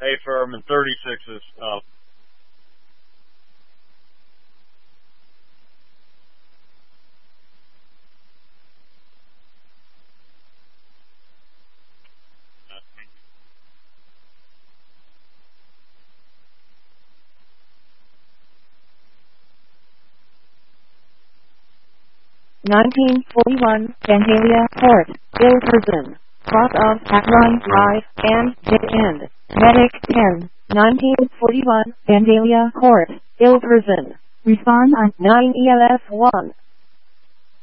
A-firm, and 36 is (1941) Vandalia Court, Ilversum. Cross of Atline Drive and Dead End. Medic 10. 1941 Vandalia Court, Ilversum. Respond on 9 ELF 1.